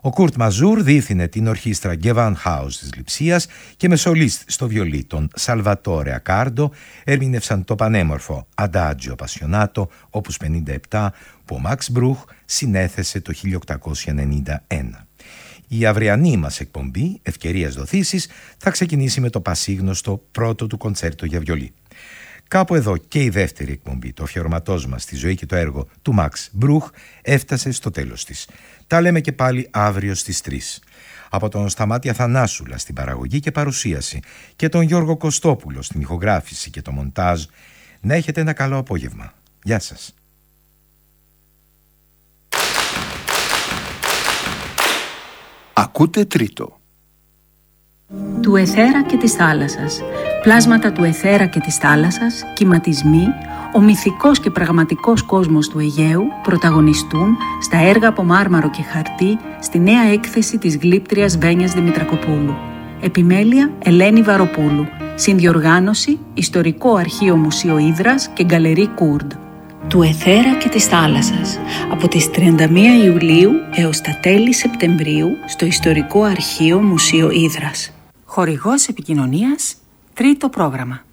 Ο Κουρτ Μαζούρ διεύθυνε την ορχήστρα Gewandhaus της Λειψίας και με σολίστ στο βιολί τον Σαλβατόρε Ακάρντο ερμήνευσαν το πανέμορφο Adagio Appassionato Opus 57 που ο Μαξ Μπρούχ συνέθεσε το 1891. Η αυριανή μας εκπομπή, ευκαιρίας δοθήσης, θα ξεκινήσει με το πασίγνωστο πρώτο του κοντσέρτο για βιολί. Κάπου εδώ και η δεύτερη εκπομπή, το αφιερωματός μας στη ζωή και το έργο του Μαξ Μπρούχ, έφτασε στο τέλος της. Τα λέμε και πάλι αύριο στις 3. Από τον Σταμάτη Αθανάσουλα στην παραγωγή και παρουσίαση και τον Γιώργο Κωστόπουλο στην ηχογράφηση και το μοντάζ, να έχετε ένα καλό απόγευμα. Γεια σας. Ακούτε τρίτο. Του αιθέρα και της θάλασσας. Πλάσματα του αιθέρα και της θάλασσας, κυματισμοί, ο μυθικός και πραγματικός κόσμος του Αιγαίου πρωταγωνιστούν στα έργα από μάρμαρο και χαρτί στη νέα έκθεση της γλύπτριας Βένιας Δημητρακοπούλου. Επιμέλεια Ελένη Βαροπούλου. Συνδιοργάνωση Ιστορικό Αρχείο Μουσείο Ύδρας και Γκαλερί Κούρντ. Του αιθέρα και της θάλασσας. Από τις 31 Ιουλίου έως τα τέλη Σεπτεμβρίου στο Ιστορικό Αρχείο Μουσείο Ύδρας. Χορηγός επικοινωνίας, τρίτο πρόγραμμα.